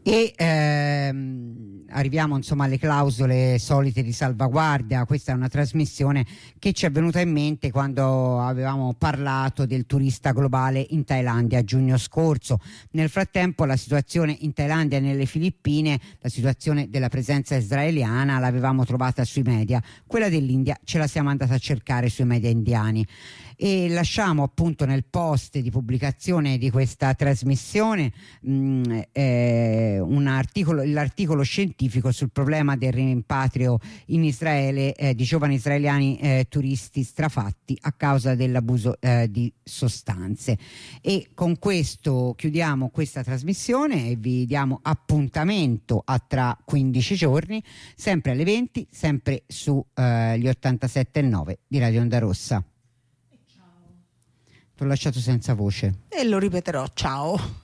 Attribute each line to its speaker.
Speaker 1: E arriviamo insomma alle clausole solite di salvaguardia. Questa è una trasmissione che ci è venuta in mente quando avevamo parlato del turista globale in Thailandia a giugno scorso. Nel frattempo la situazione in Thailandia e nelle Filippine, la situazione della presenza israeliana l'avevamo trovata sui media, quella dell'India ce la siamo andata a cercare sui media indiani. E lasciamo appunto nel post di pubblicazione di questa trasmissione l'articolo scientifico sul problema del rimpatrio in Israele di giovani israeliani turisti strafatti a causa dell'abuso di sostanze. E con questo chiudiamo questa trasmissione e vi diamo appuntamento a tra 15 giorni, sempre alle 20, sempre su gli 87.9 di Radio Onda Rossa. T'ho lasciato senza voce.
Speaker 2: E lo ripeterò, ciao.